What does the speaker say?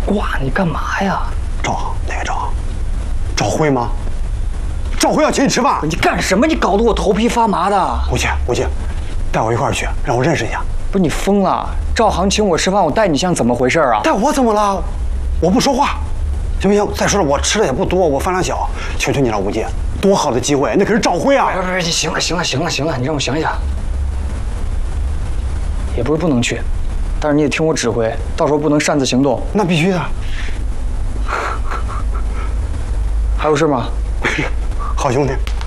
挂，你干嘛呀？ 赵航，哪个赵航？赵辉吗？赵辉要请你吃饭。 你干什么？你搞得我头皮发麻的。 吴姐，带我一块儿去，让我认识一下。 不是你疯了？赵航请我吃饭，我带你像怎么回事啊？ 带我怎么了？我不说话，行不行？再说了，我吃的也不多，我饭量小，求求你了，吴姐，多好的机会，那可是赵辉啊！ 不是，行了，你让我想想。也不是不能去，但是你得听我指挥，到时候不能擅自行动。 那必须的。 还有事吗？ 好兄弟。